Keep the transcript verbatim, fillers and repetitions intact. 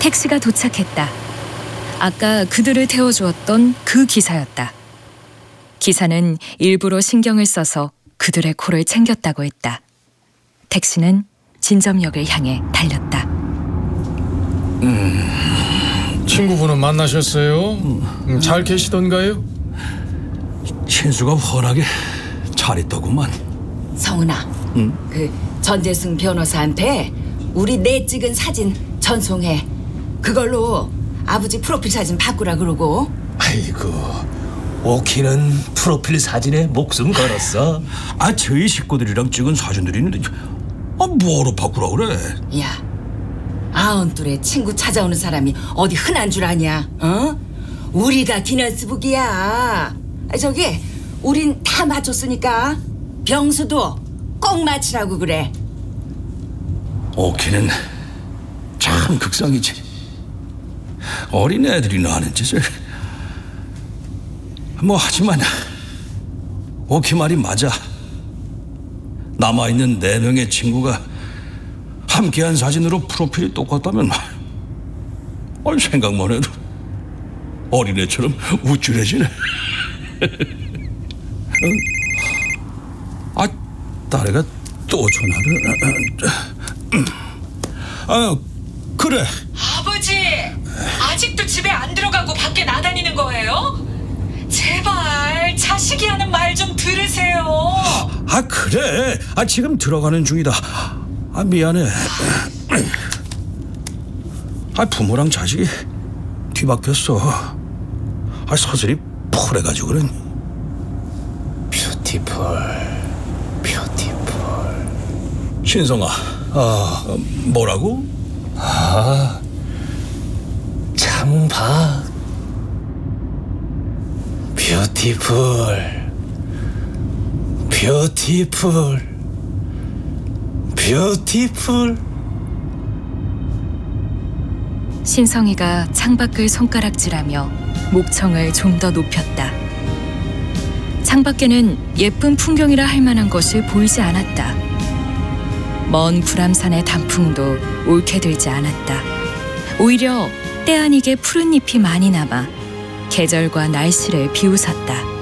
택시가 도착했다. 아까 그들을 태워주었던 그 기사였다. 기사는 일부러 신경을 써서 그들의 코를 챙겼다고 했다. 택시는 진점역을 향해 달렸다. 음, 친구분은 만나셨어요? 음, 잘 계시던가요? 신수가 워낙에 잘했더구만. 성은아, 응? 그 전재승 변호사한테 우리 내 찍은 사진 전송해. 그걸로 아버지 프로필 사진 바꾸라 그러고. 아이고, 오키는 프로필 사진에 목숨 걸었어. 아, 저희 식구들이랑 찍은 사진들이 있는데 아, 뭐하러 바꾸라 그래? 야, 아흔둘에 친구 찾아오는 사람이 어디 흔한 줄 아냐? 어? 우리가 기네스북이야. 아, 저기 우린 다 맞췄으니까 병수도 꼭 맞추라고 그래. 오키는 참 극성이지. 어린애들이나 하는 짓을. 뭐 하지만 오키 말이 맞아. 남아있는 네 명의 친구가 함께한 사진으로 프로필이 똑같다면 아니, 생각만 해도 어린애처럼 우쭐해지네. 아, 딸애가 또 전화를. 아, 그래. 아버지, 아직도 집에 안 들어가고 밖에 나다니는 거예요? 제발 자식이 하는 말 좀 들으세요. 아, 그래. 아, 지금 들어가는 중이다. 아, 미안해. 아, 부모랑 자식이 뒤바뀌었어. 아, 서슬이 펄해가지고 그래. 뷰티풀, 뷰티풀. 신성아. 어, 어, 뭐라고? 아, 참봐. 뷰티풀, 뷰티풀, 뷰티풀. 신성이가 창밖을 손가락질하며 목청을 좀 더 높였다. 창밖에는 예쁜 풍경이라 할 만한 것이 보이지 않았다. 먼 불암산의 단풍도 옳게 들지 않았다. 오히려 때 아니게 푸른 잎이 많이 남아 계절과 날씨를 비웃었다.